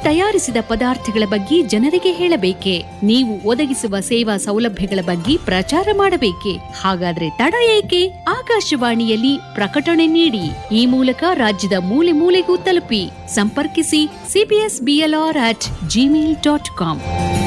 ತಯಾರಿಸಿದ ಪದಾರ್ಥಗಳ ಬಗ್ಗೆ ಜನರಿಗೆ ಹೇಳಬೇಕೆ? ನೀವು ಒದಗಿಸುವ ಸೇವಾ ಸೌಲಭ್ಯಗಳ ಬಗ್ಗೆ ಪ್ರಚಾರ ಮಾಡಬೇಕೆ? ಹಾಗಾದ್ರೆ ತಡ ಏಕೆ? ಆಕಾಶವಾಣಿಯಲ್ಲಿ ಪ್ರಕಟಣೆ ನೀಡಿ. ಈ ಮೂಲಕ ರಾಜ್ಯದ ಮೂಲೆ ಮೂಲೆಗೂ ತಲುಪಿ. ಸಂಪರ್ಕಿಸಿ cbsblr@gmail.com.